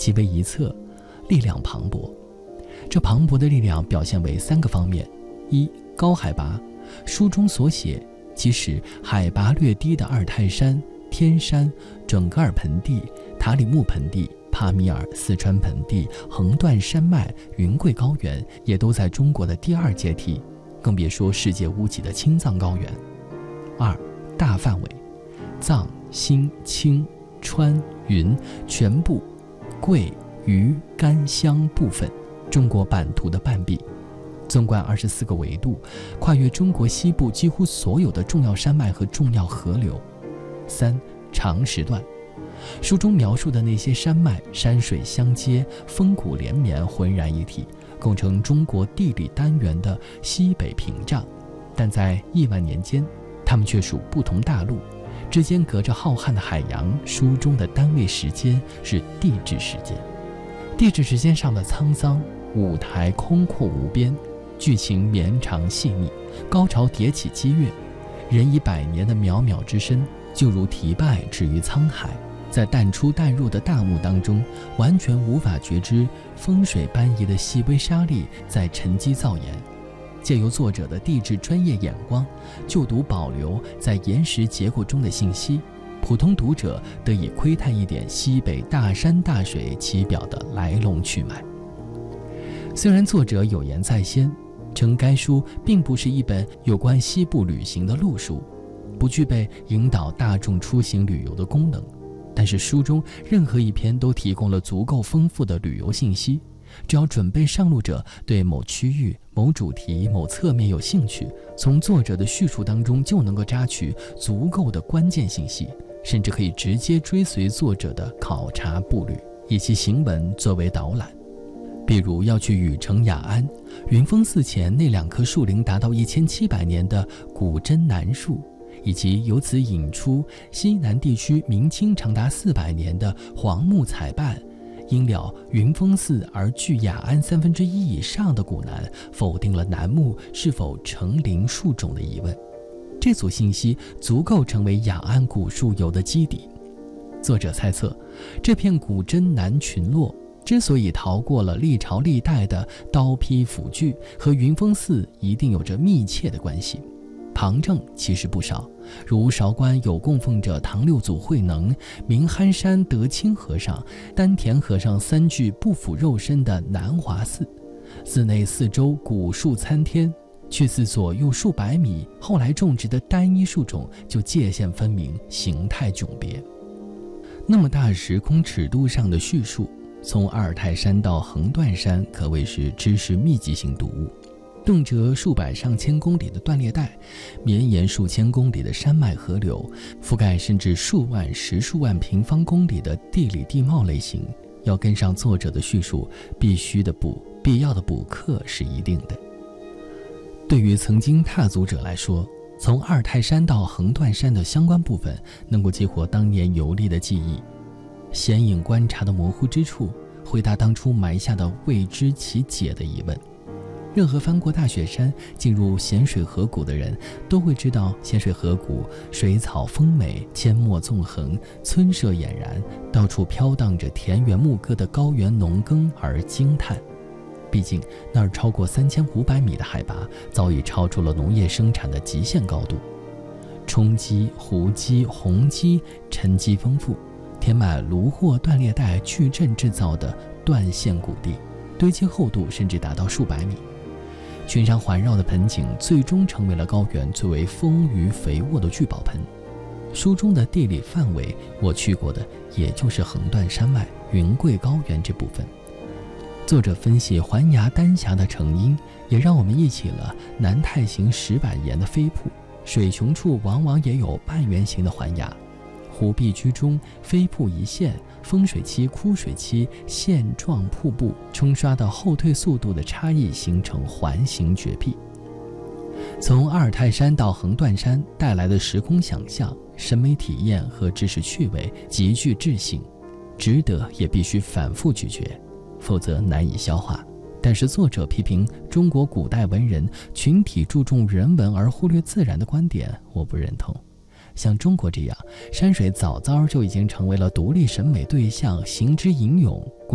极为一侧，力量磅礴。这磅礴的力量表现为3个方面：一、高海拔。书中所写，即使海拔略低的二泰山、天山、准噶尔盆地、塔里木盆地、帕米尔、四川盆地、横断山脉、云贵高原，也都在中国的第2阶梯，更别说世界屋脊的青藏高原。2、大范围。藏、新、青、川、云全部贵、渝、甘、湘部分中国版图的半壁，纵贯24个纬度，跨越中国西部几乎所有的重要山脉和重要河流。3、长时段。书中描述的那些山脉，山水相接，峰谷连绵，浑然一体，构成中国地理单元的西北屏障。但在亿万年间，它们却属不同大陆，之间隔着浩瀚的海洋。书中的单位时间是地质时间。地质时间上的沧桑，舞台空阔无边，剧情绵长细腻，高潮迭起激越。人以100年的渺渺之身，就如堤坝置于沧海，在淡出淡入的大幕当中，完全无法觉知风水般移的细微沙粒在沉积造岩。借由作者的地质专业眼光，就读保留在岩石结构中的信息，普通读者得以窥探一点西北大山大水其表的来龙去脉。虽然作者有言在先，称该书并不是一本有关西部旅行的路书，不具备引导大众出行旅游的功能，但是书中任何一篇都提供了足够丰富的旅游信息。只要准备上路者对某区域、某主题、某侧面有兴趣，从作者的叙述当中就能够摘取足够的关键信息，甚至可以直接追随作者的考察步履，以其行文作为导览。比如要去禹城雅安，云峰寺前那2棵树龄达到1700年的古真楠树，以及由此引出西南地区明清长达400年的黄木彩瓣，因了云峰寺而距雅安1/3以上的古楠，否定了楠木是否成林树种的疑问。这组信息足够成为雅安古树游的基底。作者猜测，这片古真楠群落之所以逃过了历朝历代的刀劈斧锯，和云峰寺一定有着密切的关系。旁证其实不少，如韶关有供奉着唐六祖慧能、明憨山德清和尚、丹田和尚3具不腐肉身的南华寺，寺内四周古树参天，去寺左右数百米后来种植的单一树种就界限分明，形态迥别。那么大时空尺度上的叙述，从阿尔泰山到横断山可谓是知识密集型读物，动辄数百上千公里的断裂带，绵延数千公里的山脉河流，覆盖甚至数万10数万平方公里的地理地貌类型，要跟上作者的叙述，必要的补课是一定的。对于曾经踏足者来说，从阿尔泰山到横断山的相关部分，能够激活当年游历的记忆，显影观察的模糊之处，回答当初埋下的未知其解的疑问。任何翻过大雪山进入咸水河谷的人都会知道，咸水河谷水草丰美，阡陌纵横，村舍俨然，到处飘荡着田园牧歌的高原农耕而惊叹。毕竟那儿超过3500米的海拔，早已超出了农业生产的极限高度。冲积、湖积、洪积沉积丰富，填满炉或断裂带矩阵制造的断线谷地，堆积厚度甚至达到数百米。群山环绕的盆景最终成为了高原最为丰腴肥沃的聚宝盆。书中的地理范围，我去过的也就是横断山脉、云贵高原这部分。作者分析环崖丹霞的成因，也让我们忆起了南太行石板岩的飞瀑，水穷处往往也有半圆形的环崖。湖壁居中，飞瀑一线，丰水期、枯水期线状瀑布冲刷的后退速度的差异，形成环形绝壁。从阿尔泰山到横断山带来的时空想象、审美体验和知识趣味极具智性，值得也必须反复咀嚼，否则难以消化。但是作者批评中国古代文人群体注重人文而忽略自然的观点，我不认同。像中国这样，山水早早就已经成为了独立审美对象，行之吟咏，